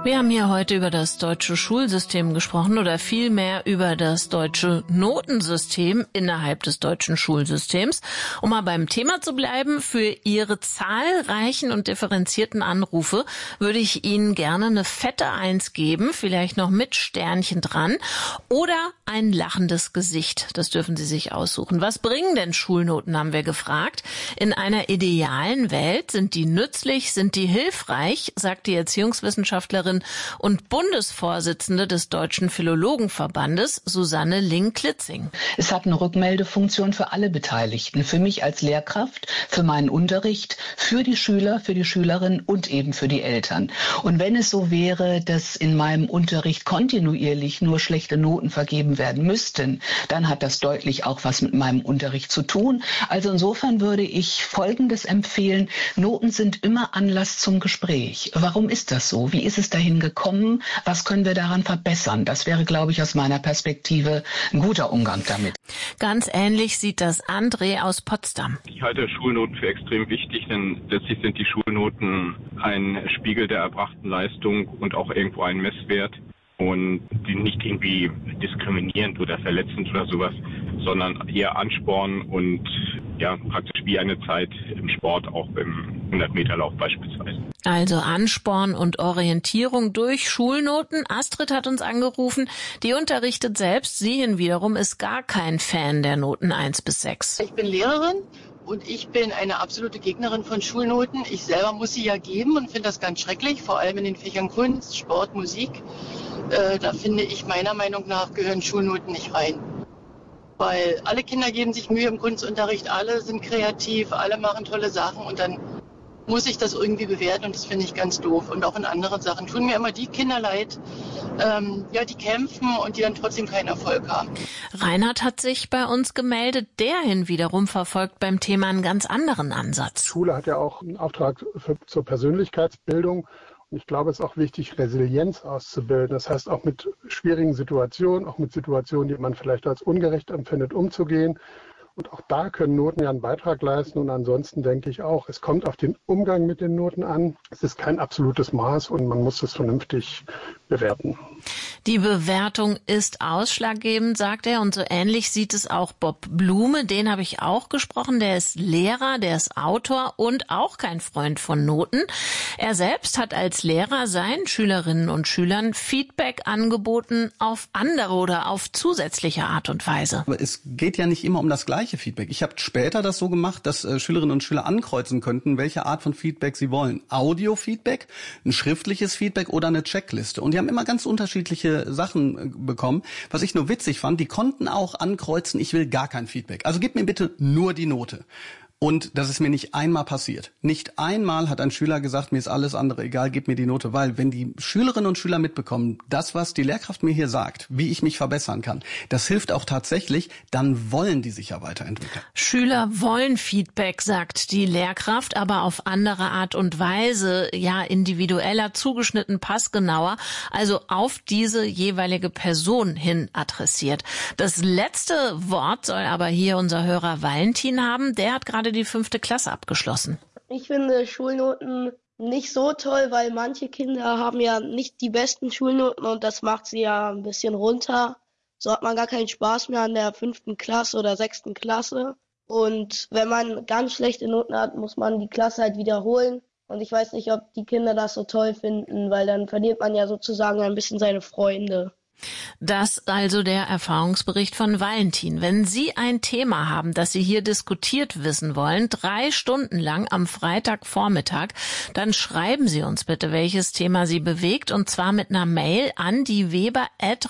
Wir haben hier heute über das deutsche Schulsystem gesprochen oder vielmehr über das deutsche Notensystem innerhalb des deutschen Schulsystems. Um mal beim Thema zu bleiben, für Ihre zahlreichen und differenzierten Anrufe würde ich Ihnen gerne eine fette 1 geben, vielleicht noch mit Sternchen dran oder ein lachendes Gesicht. Das dürfen Sie sich aussuchen. Was bringen denn Schulnoten, haben wir gefragt. In einer idealen Welt, sind die nützlich, sind die hilfreich, sagt die Erziehungswissenschaftlerin und Bundesvorsitzende des Deutschen Philologenverbandes, Susanne Ling-Klitzing. Es hat eine Rückmeldefunktion für alle Beteiligten, für mich als Lehrkraft, für meinen Unterricht, für die Schüler, für die Schülerinnen und eben für die Eltern. Und wenn es so wäre, dass in meinem Unterricht kontinuierlich nur schlechte Noten vergeben werden müssten, dann hat das deutlich auch was mit meinem Unterricht zu tun. Also insofern würde ich Folgendes empfehlen: Noten sind immer Anlass zum Gespräch. Warum ist das so? Wie ist es dahin gekommen? Was können wir daran verbessern? Das wäre, glaube ich, aus meiner Perspektive ein guter Umgang damit. Ganz ähnlich sieht das André aus Potsdam. Ich halte Schulnoten für extrem wichtig, denn letztlich sind die Schulnoten ein Spiegel der erbrachten Leistung und auch irgendwo ein Messwert. Und die nicht irgendwie diskriminierend oder verletzend oder sowas, sondern eher anspornen und ja, praktisch wie eine Zeit im Sport, auch im 100-Meter-Lauf beispielsweise. Also Ansporn und Orientierung durch Schulnoten. Astrid hat uns angerufen, die unterrichtet selbst. Sie wiederum ist gar kein Fan der Noten 1 bis 6. Ich bin Lehrerin. Und ich bin eine absolute Gegnerin von Schulnoten. Ich selber muss sie ja geben und finde das ganz schrecklich, vor allem in den Fächern Kunst, Sport, Musik. Da finde ich, meiner Meinung nach, gehören Schulnoten nicht rein. Weil alle Kinder geben sich Mühe im Kunstunterricht, alle sind kreativ, alle machen tolle Sachen und dann muss ich das irgendwie bewerten und das finde ich ganz doof. Und auch in anderen Sachen tun mir immer die Kinder leid, die kämpfen und die dann trotzdem keinen Erfolg haben. Reinhard hat sich bei uns gemeldet. Der wiederum verfolgt beim Thema einen ganz anderen Ansatz. Schule hat ja auch einen Auftrag zur Persönlichkeitsbildung. Und ich glaube, es ist auch wichtig, Resilienz auszubilden. Das heißt, auch mit schwierigen Situationen, auch mit Situationen, die man vielleicht als ungerecht empfindet, umzugehen. Und auch da können Noten ja einen Beitrag leisten. Und ansonsten denke ich auch, es kommt auf den Umgang mit den Noten an. Es ist kein absolutes Maß und man muss es vernünftig bewerten. Die Bewertung ist ausschlaggebend, sagt er. Und so ähnlich sieht es auch Bob Blume. Den habe ich auch gesprochen. Der ist Lehrer, der ist Autor und auch kein Freund von Noten. Er selbst hat als Lehrer seinen Schülerinnen und Schülern Feedback angeboten auf andere oder auf zusätzliche Art und Weise. Aber es geht ja nicht immer um das gleiche Feedback. Ich habe später das so gemacht, dass Schülerinnen und Schüler ankreuzen könnten, welche Art von Feedback sie wollen. Audio-Feedback, ein schriftliches Feedback oder eine Checkliste. Und die haben immer ganz unterschiedliche Sachen bekommen. Was ich nur witzig fand, die konnten auch ankreuzen, ich will gar kein Feedback. Also gib mir bitte nur die Note. Und das ist mir nicht einmal passiert. Nicht einmal hat ein Schüler gesagt, mir ist alles andere egal, gib mir die Note. Weil wenn die Schülerinnen und Schüler mitbekommen, das, was die Lehrkraft mir hier sagt, wie ich mich verbessern kann, das hilft auch tatsächlich, dann wollen die sich ja weiterentwickeln. Schüler wollen Feedback, sagt die Lehrkraft, aber auf andere Art und Weise, ja individueller, zugeschnitten, passgenauer, also auf diese jeweilige Person hin adressiert. Das letzte Wort soll aber hier unser Hörer Valentin haben. Der hat gerade die 5. Klasse abgeschlossen. Ich finde Schulnoten nicht so toll, weil manche Kinder haben ja nicht die besten Schulnoten und das macht sie ja ein bisschen runter. So hat man gar keinen Spaß mehr an der 5. Klasse oder 6. Klasse. Und wenn man ganz schlechte Noten hat, muss man die Klasse halt wiederholen. Und ich weiß nicht, ob die Kinder das so toll finden, weil dann verliert man ja sozusagen ein bisschen seine Freunde. Das also der Erfahrungsbericht von Valentin. Wenn Sie ein Thema haben, das Sie hier diskutiert wissen wollen, 3 Stunden lang am Freitagvormittag, dann schreiben Sie uns bitte, welches Thema Sie bewegt, und zwar mit einer Mail an die weber@